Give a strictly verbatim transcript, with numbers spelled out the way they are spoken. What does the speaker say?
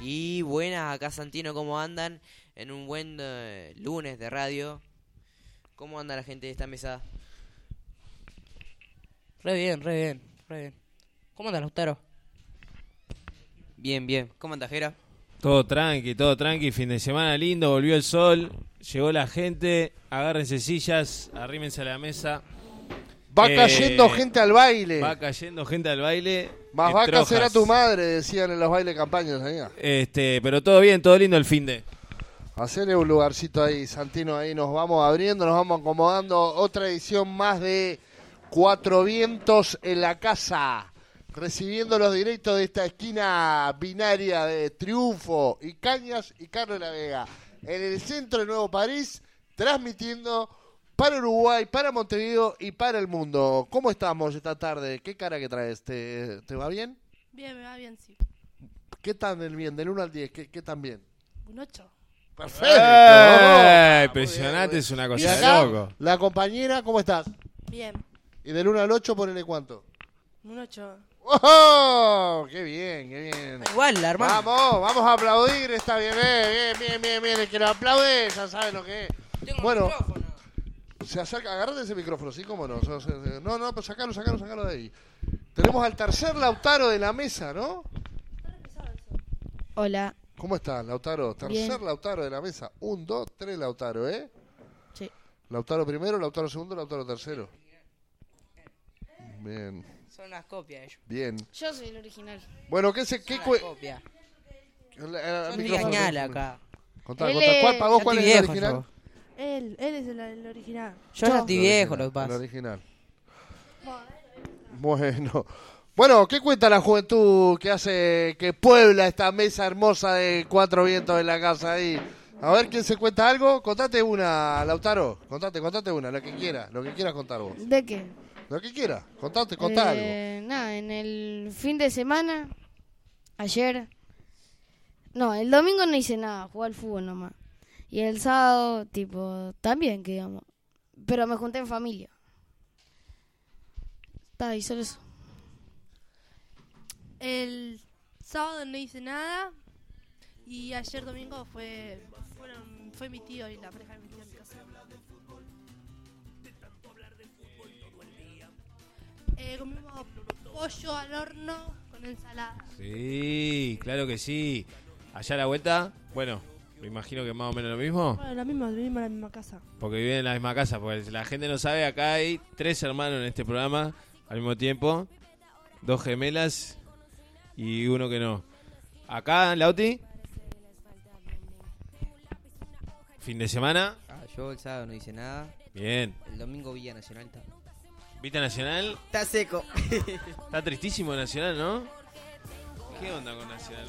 Y buenas, acá Santino, ¿cómo andan? En un buen eh, lunes de radio. ¿Cómo anda la gente de esta mesa? Re bien, re bien, re bien. ¿Cómo anda, Lautaro? Bien, bien. ¿Cómo anda, Jera? Todo tranqui, todo tranqui, fin de semana lindo, volvió el sol, llegó la gente, agárrense sillas, arrímense a la mesa. Va Eh, cayendo gente al baile. Va cayendo gente al baile. Más en vaca trojas. será tu madre, decían en los bailes de campaña. ¿Sabía? Este, pero todo bien, todo lindo el fin de. Hacerle un lugarcito ahí, Santino, ahí nos vamos abriendo, nos vamos acomodando. Otra edición más de Cuatro Vientos en la casa. Recibiendo los directos de esta esquina binaria de Triunfo y Cañas y Carlos de la Vega. En el centro de Nuevo París, transmitiendo para Uruguay, para Montevideo y para el mundo. ¿Cómo estamos esta tarde? ¿Qué cara que traes? ¿Te, te va bien? Bien, me va bien, sí. ¿Qué tan del bien? Del uno al diez, ¿qué, qué tan bien? Un ocho. Perfecto. ¡Eh! Oh, Impresionante, es una y cosa de acá, loco. la compañera, ¿cómo estás? Bien. Y del uno al ocho, ponele cuánto. Un ocho. ¡Oh! ¡Qué bien, qué bien! Igual, la hermana. Vamos, vamos a aplaudir, está bien, bien, bien, bien, bien. El que lo aplaude ya sabe lo que es. Tengo Bueno, micrófono. se acerca, agarrate ese micrófono, ¿sí? ¿Cómo no? No, no, pues sacalo, sacalo, sacalo de ahí. Tenemos al tercer Lautaro de la mesa, ¿no? Hola. ¿Cómo estás, Lautaro? Tercer Bien. Lautaro de la mesa. Un, dos, tres Lautaro, ¿eh? Sí. Lautaro primero, Lautaro segundo, Lautaro tercero. Bien, Son las copias ellos. bien. Yo soy el original. Bueno, ¿qué se qué Son cue- las copias. el- el Son micrófono? gañala acá. Contá, Él contá. ¿Cuál es- para vos Ya cuál es estoy el viejo original? yo. Él, él es el, el original. Yo ya Yo. estoy El viejo, original, lo que pasa. El original. Bueno. Bueno, ¿qué cuenta la juventud que hace, que puebla esta mesa hermosa de Cuatro Vientos en la casa ahí? A ver, ¿quién se cuenta algo? Contate una, Lautaro. Contate, contate una, lo que quiera, lo que quieras contar vos. ¿De qué? Lo que quieras, contate, contá algo. Eh, nada, en el fin de semana, ayer, no, el domingo no hice nada, jugué al fútbol nomás. Y el sábado, tipo, también, que digamos. Pero me junté en familia. Está, y solo eso. El sábado no hice nada. Y ayer domingo fue fueron, fue mi tío y la pareja de mi tío en mi casa. Eh, comimos pollo al horno con ensalada. Sí, claro que sí. Allá a la vuelta, bueno, me imagino que más o menos lo mismo. Bueno, la misma, vivimos en la misma casa. Porque viven en la misma casa, porque la gente no sabe, acá hay tres hermanos en este programa al mismo tiempo, dos gemelas y uno que no. Acá, Lauti, fin de semana, Ah, yo el sábado no hice nada. bien. El domingo Villa Nacional está. Vita Nacional, Está seco. está tristísimo Nacional, ¿no? ¿Qué onda con Nacional?